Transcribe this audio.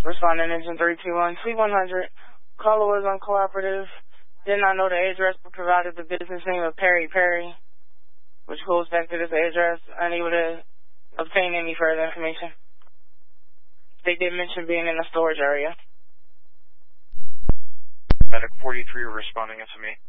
Responding engine 321, C100. Caller was uncooperative. Did not know the address, but provided the business name of Perry Perry, which goes back to this address. Unable to obtain any further information. They did mention being in a storage area. Medic 43 responding to me.